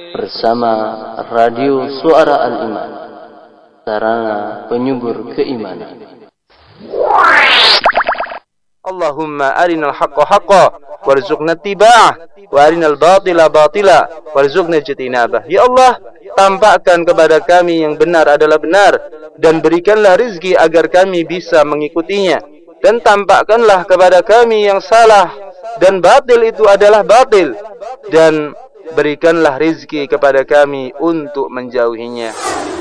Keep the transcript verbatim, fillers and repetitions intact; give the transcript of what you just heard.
bersama Radio Suara Al-Iman, sarana penyubur keimanan. Allahumma arinal haqqa haqqa warzuqna ittiba'ah wa arinal batila batila warzuqna ijtinabah. Ya Allah, tampakkan kepada kami yang benar adalah benar dan berikanlah rezeki agar kami bisa mengikutinya, dan tampakkanlah kepada kami yang salah dan batil itu adalah batil, dan berikanlah rezeki kepada kami untuk menjauhinya.